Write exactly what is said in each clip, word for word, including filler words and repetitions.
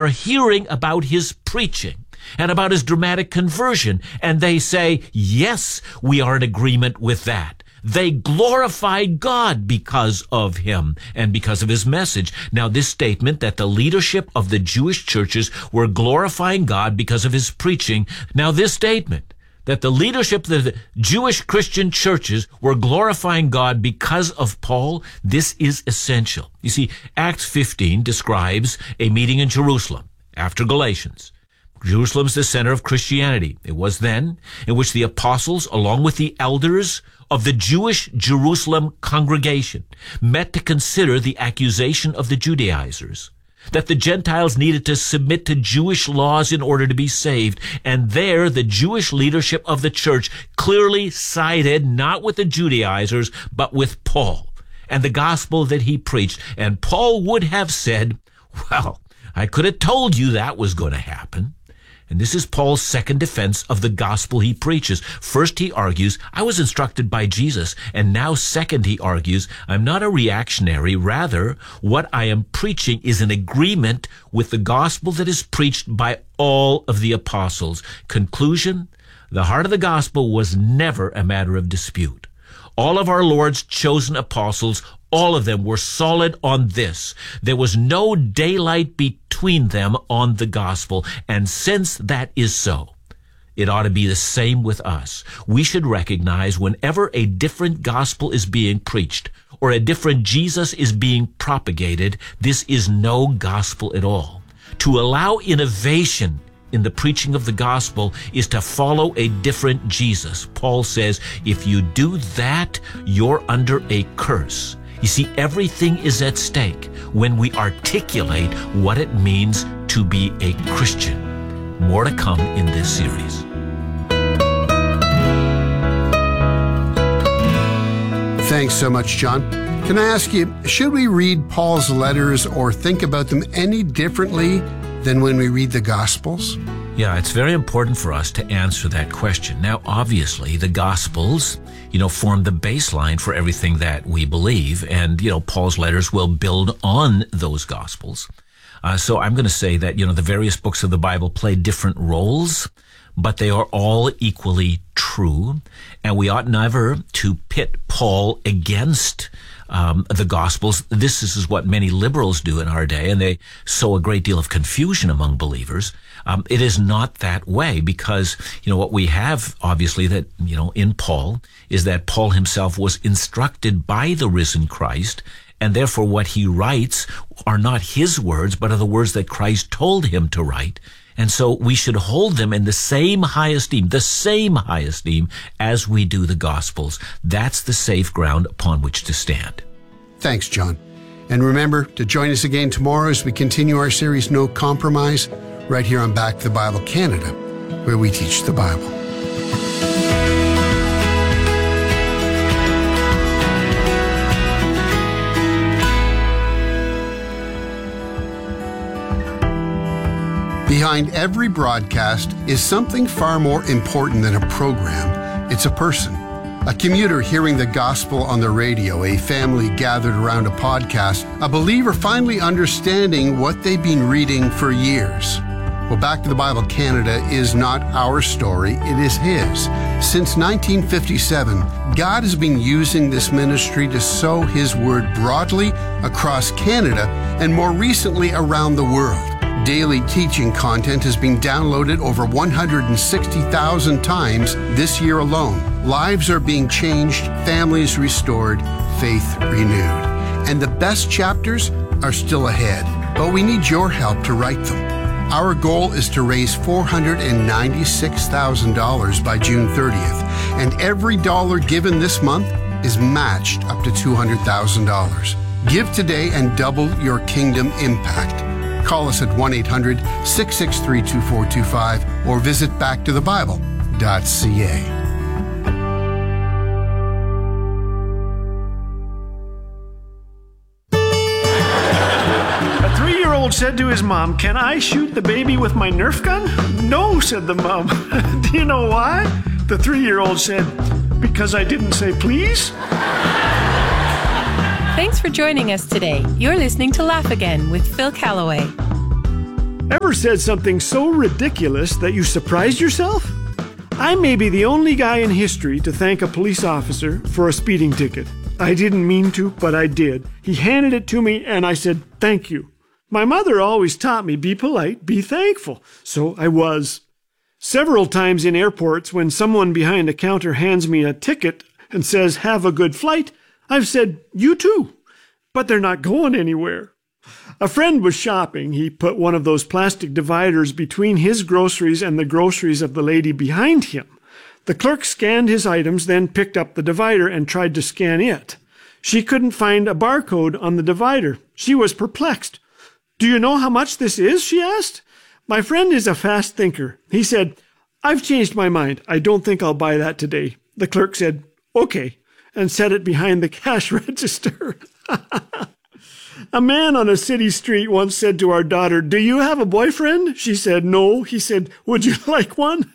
hearing about his preaching and about his dramatic conversion, and they say, yes, we are in agreement with that. They glorified God because of him and because of his message. Now, this statement that the leadership of the Jewish churches were glorifying God because of his preaching, now this statement that the leadership of the Jewish Christian churches were glorifying God because of Paul, this is essential. You see, Acts fifteen describes a meeting in Jerusalem after Galatians. Jerusalem is the center of Christianity. It was then in which the apostles, along with the elders of the Jewish Jerusalem congregation, met to consider the accusation of the Judaizers, that the Gentiles needed to submit to Jewish laws in order to be saved. And there, the Jewish leadership of the church clearly sided not with the Judaizers, but with Paul and the gospel that he preached. And Paul would have said, well, I could have told you that was going to happen. And this is Paul's second defense of the gospel he preaches. First, he argues, I was instructed by Jesus. And now, second, he argues, I'm not a reactionary. Rather, what I am preaching is in agreement with the gospel that is preached by all of the apostles. Conclusion, the heart of the gospel was never a matter of dispute. All of our Lord's chosen apostles, all of them were solid on this. There was no daylight between them on the gospel. And since that is so, it ought to be the same with us. We should recognize whenever a different gospel is being preached or a different Jesus is being propagated, this is no gospel at all. To allow innovation in the preaching of the gospel is to follow a different Jesus. Paul says, if you do that, you're under a curse. You see, everything is at stake when we articulate what it means to be a Christian. More to come in this series. Thanks so much, John. Can I ask you, should we read Paul's letters or think about them any differently than when we read the Gospels? Yeah, it's very important for us to answer that question. Now, obviously, the Gospels, you know, form the baseline for everything that we believe. And, you know, Paul's letters will build on those Gospels. Uh, so I'm going to say that, you know, the various books of the Bible play different roles, but they are all equally true. And we ought never to pit Paul against Um, the Gospels. This is what many liberals do in our day, and they sow a great deal of confusion among believers. Um, it is not that way, because, you know, what we have, obviously, that, you know, in Paul, is that Paul himself was instructed by the risen Christ, and therefore what he writes are not his words, but are the words that Christ told him to write. And so we should hold them in the same high esteem, the same high esteem as we do the Gospels. That's the safe ground upon which to stand. Thanks, John. And remember to join us again tomorrow as we continue our series, No Compromise, right here on Back to the Bible Canada, where we teach the Bible. Behind every broadcast is something far more important than a program. It's a person. A commuter hearing the gospel on the radio, a family gathered around a podcast, a believer finally understanding what they've been reading for years. Well, Back to the Bible Canada is not our story, it is his. Since nineteen fifty-seven, God has been using this ministry to sow his word broadly across Canada and more recently around the world. Daily teaching content has been downloaded over one hundred sixty thousand times this year alone. Lives are being changed, families restored, faith renewed. And the best chapters are still ahead, but we need your help to write them. Our goal is to raise four hundred ninety-six thousand dollars by June thirtieth, and every dollar given this month is matched up to two hundred thousand dollars. Give today and double your kingdom impact. Call us at one eight hundred, six six three, two four two five or visit back to the bible dot c a. A three-year-old said to his mom, "Can I shoot the baby with my Nerf gun?" "No," said the mom. "Do you know why?" The three-year-old said, "Because I didn't say please." Thanks for joining us today. You're listening to Laugh Again with Phil Callaway. Ever said something so ridiculous that you surprised yourself? I may be the only guy in history to thank a police officer for a speeding ticket. I didn't mean to, but I did. He handed it to me and I said, "Thank you." My mother always taught me, be polite, be thankful. So I was. Several times in airports, when someone behind a counter hands me a ticket and says, "Have a good flight," I've said, "You too." But they're not going anywhere. A friend was shopping. He put one of those plastic dividers between his groceries and the groceries of the lady behind him. The clerk scanned his items, then picked up the divider and tried to scan it. She couldn't find a barcode on the divider. She was perplexed. "Do you know how much this is?" she asked. My friend is a fast thinker. He said, "I've changed my mind. I don't think I'll buy that today." The clerk said, "Okay," and set it behind the cash register. A man on a city street once said to our daughter, "Do you have a boyfriend?" She said, "No." He said, "Would you like one?"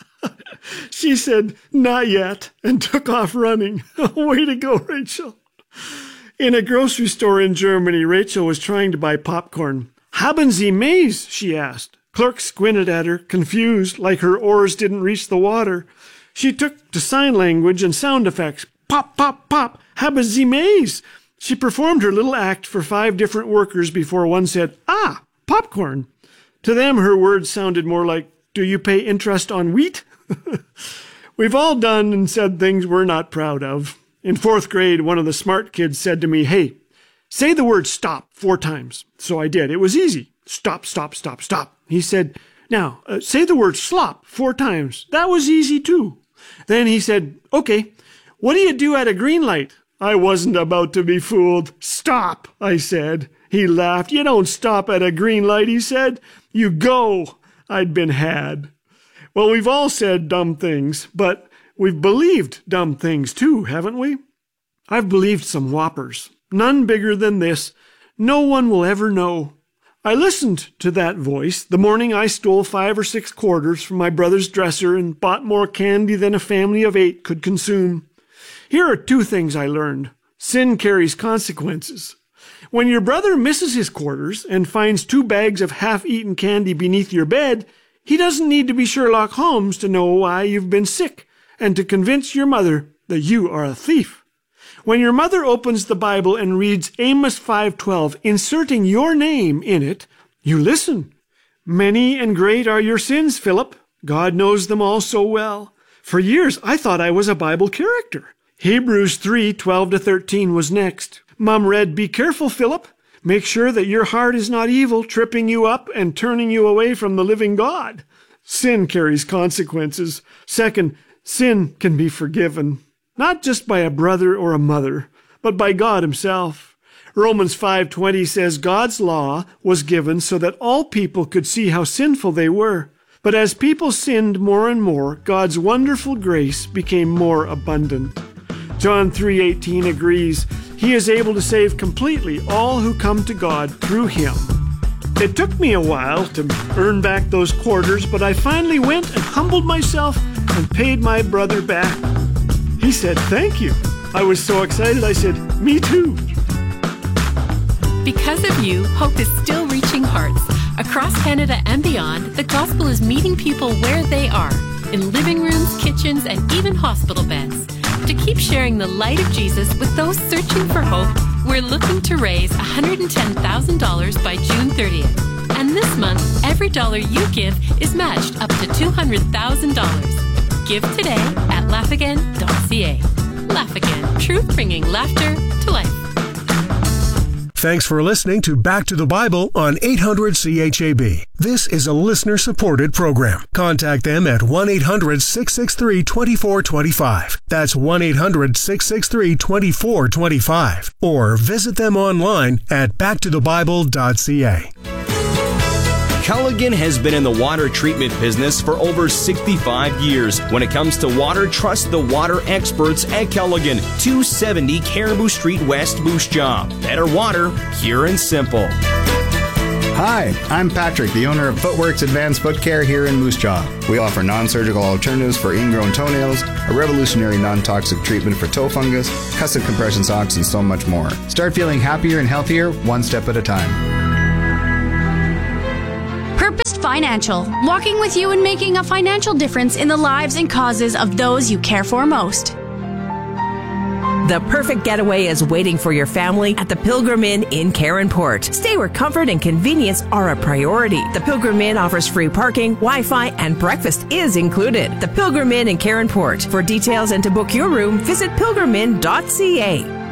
She said, "Not yet," and took off running. Way to go, Rachel. In a grocery store in Germany, Rachel was trying to buy popcorn. "Haben Sie Mais?" she asked. Clerk squinted at her, confused, like her oars didn't reach the water. She took to sign language and sound effects. Pop, pop, pop. "Haben Sie Mais?" She performed her little act for five different workers before one said, "Ah, popcorn." To them, her words sounded more like, "Do you pay interest on wheat?" We've all done and said things we're not proud of. In fourth grade, one of the smart kids said to me, "Hey, say the word stop four times." So I did. It was easy. Stop, stop, stop, stop. He said, "Now, uh, say the word slop four times." That was easy too. Then he said, "Okay, what do you do at a green light?" I wasn't about to be fooled. "Stop," I said. He laughed. "You don't stop at a green light," he said. "You go." I'd been had. Well, we've all said dumb things, but we've believed dumb things too, haven't we? I've believed some whoppers. None bigger than this. No one will ever know. I listened to that voice the morning I stole five or six quarters from my brother's dresser and bought more candy than a family of eight could consume. Here are two things I learned. Sin carries consequences. When your brother misses his quarters and finds two bags of half-eaten candy beneath your bed, he doesn't need to be Sherlock Holmes to know why you've been sick and to convince your mother that you are a thief. When your mother opens the Bible and reads Amos five twelve, inserting your name in it, you listen. "Many and great are your sins, Philip. God knows them all so well. For years I thought I was a Bible character." Hebrews three twelve to thirteen was next. Mom read, "Be careful, Philip. Make sure that your heart is not evil, tripping you up and turning you away from the living God." Sin carries consequences. Second, sin can be forgiven, not just by a brother or a mother, but by God himself. Romans five twenty says God's law was given so that all people could see how sinful they were. But as people sinned more and more, God's wonderful grace became more abundant. John three eighteen agrees. He is able to save completely all who come to God through him. It took me a while to earn back those quarters, but I finally went and humbled myself and paid my brother back. He said, "Thank you." I was so excited, I said, "Me too." Because of you, hope is still reaching hearts. Across Canada and beyond, the gospel is meeting people where they are, in living rooms, kitchens, and even hospital beds. To keep sharing the light of Jesus with those searching for hope, we're looking to raise one hundred ten thousand dollars by June thirtieth. And this month, every dollar you give is matched up to two hundred thousand dollars. Give today at laugh again dot c a. Laugh Again, truth bringing laughter to life. Thanks for listening to Back to the Bible on eight hundred C H A B. This is a listener-supported program. Contact them at one eight hundred six six three two four two five. That's one eight hundred six six three two four two five. Or visit them online at back to the bible dot c a. Culligan has been in the water treatment business for over sixty-five years. When it comes to water, trust the water experts at Culligan. two seventy Caribou Street West, Moose Jaw. Better water, pure and simple. Hi, I'm Patrick, the owner of Footworks Advanced Foot Care here in Moose Jaw. We offer non-surgical alternatives for ingrown toenails, a revolutionary non-toxic treatment for toe fungus, custom compression socks, and so much more. Start feeling happier and healthier one step at a time. Financial, walking with you and making a financial difference in the lives and causes of those you care for most. The perfect getaway is waiting for your family at the Pilgrim Inn in Caronport. Stay where comfort and convenience are a priority. The Pilgrim Inn offers free parking, Wi-Fi, and breakfast is included. The Pilgrim Inn in Caronport. For details and to book your room, visit pilgrim inn dot c a.